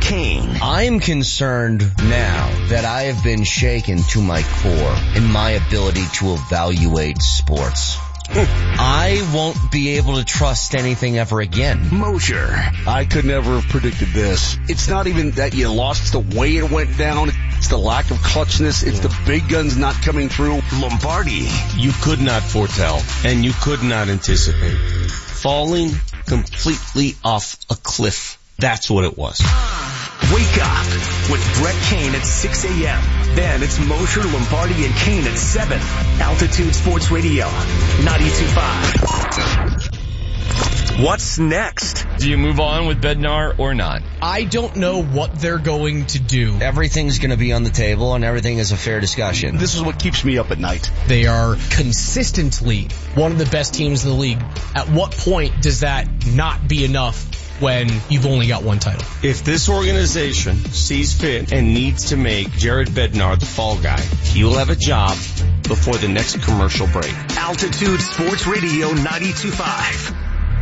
Kane. I'm concerned now that I have been shaken to my core in my ability to evaluate sports. I won't be able to trust anything ever again. Mosher. I could never have predicted this. It's not even that you lost. It's the way it went down. It's the lack of clutchness. It's the big guns not coming through. Lombardi. You could not foretell, and you could not anticipate. Falling completely off a cliff. That's what it was. Wake up with Brett Kane at 6 a.m. Then it's Mosher, Lombardi, and Kane at 7. Altitude Sports Radio, 92.5. What's next? Do you move on with Bednar or not? I don't know what they're going to do. Everything's going to be on the table and everything is a fair discussion. This is what keeps me up at night. They are consistently one of the best teams in the league. At what point does that not be enough when you've only got one title? If this organization sees fit and needs to make Jared Bednar the fall guy, he will have a job before the next commercial break. Altitude Sports Radio 92.5.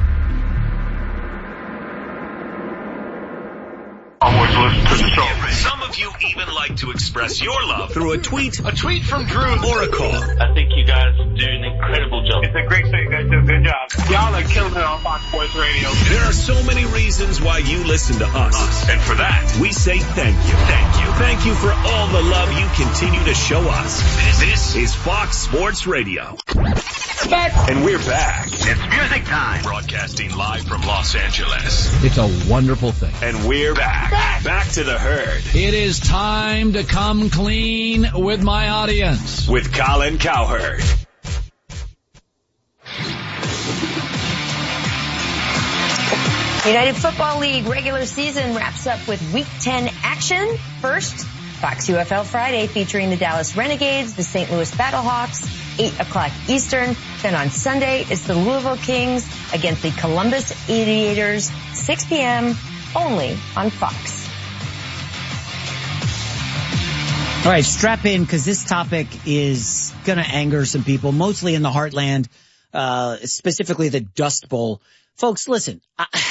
Always listen to the show. Some of you even like to express your love through a tweet from Drew, or a call. I think you guys do an incredible job. It's a great show. You guys do a good job. Y'all are killing it on Fox Sports Radio. There are so many reasons why you listen to us. And for that, we say thank you. Thank you. Thank you for all the love you continue to show us. This is Fox Sports Radio. And we're back. It's music time. Broadcasting live from Los Angeles. It's a wonderful thing. And we're back. Back to the herd. It is time to come clean with my audience. With Colin Cowherd. United Football League regular season wraps up with Week 10 action. First, Fox UFL Friday featuring the Dallas Renegades, the St. Louis Battlehawks, 8 o'clock Eastern. Then on Sunday, it's the Louisville Kings against the Columbus Aviators, 6 p.m. only on Fox. All right, strap in because this topic is going to anger some people, mostly in the Heartland, specifically the Dust Bowl. Folks, listen,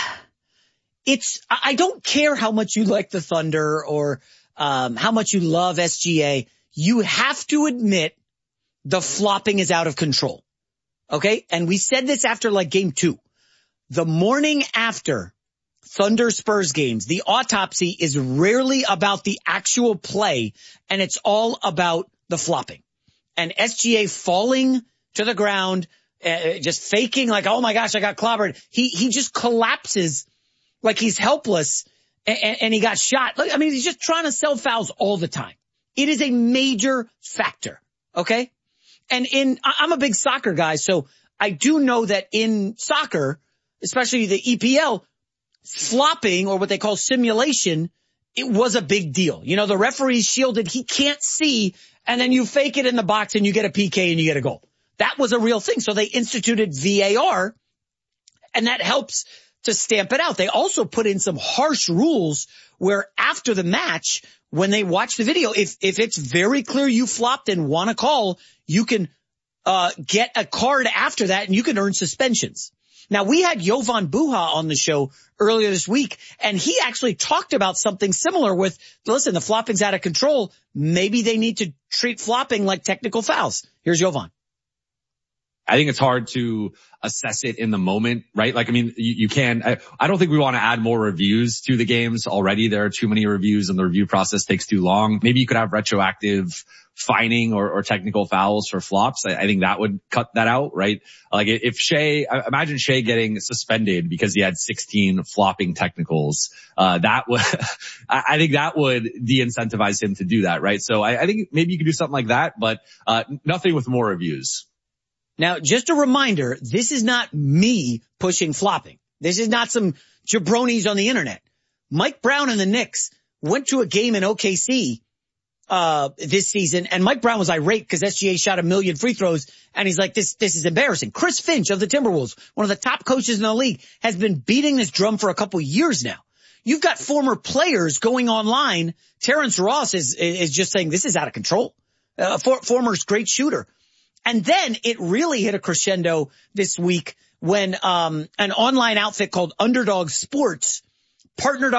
I don't care how much you like the Thunder or how much you love SGA. You have to admit the flopping is out of control. Okay? And we said this after like game 2. The morning after Thunder Spurs games, the autopsy is rarely about the actual play, and it's all about the flopping. And SGA falling to the ground, just faking like, oh my gosh, I got clobbered. He just collapses like he's helpless and he got shot. I mean, he's just trying to sell fouls all the time. It is a major factor. Okay. And I'm a big soccer guy, so I do know that in soccer, especially the EPL, flopping, or what they call simulation, it was a big deal. You know, the referee's shielded, he can't see, and then you fake it in the box and you get a PK and you get a goal. That was a real thing. So they instituted VAR, and that helps to stamp it out. They also put in some harsh rules where after the match, when they watch the video, if it's very clear you flopped and want a call, you can get a card after that and you can earn suspensions. Now, we had Jovan Buha on the show earlier this week, and he actually talked about something similar with, listen, the flopping's out of control. Maybe they need to treat flopping like technical fouls. Here's Jovan. I think it's hard to assess it in the moment, right? Like, I mean, you can, I don't think we want to add more reviews to the games already. There are too many reviews and the review process takes too long. Maybe you could have retroactive fining or technical fouls for flops. I think that would cut that out, right? Like if imagine Shea getting suspended because he had 16 flopping technicals. That would, I think that would de-incentivize him to do that, right? So I think maybe you could do something like that, but nothing with more reviews. Now, just a reminder, this is not me pushing flopping. This is not some jabronis on the internet. Mike Brown and the Knicks went to a game in OKC this season, and Mike Brown was irate because SGA shot 1 million free throws, and he's like, this is embarrassing. Chris Finch of the Timberwolves, one of the top coaches in the league, has been beating this drum for a couple years now. You've got former players going online. Terrence Ross is just saying this is out of control. Former great shooter. And then it really hit a crescendo this week when an online outfit called Underdog Sports partnered up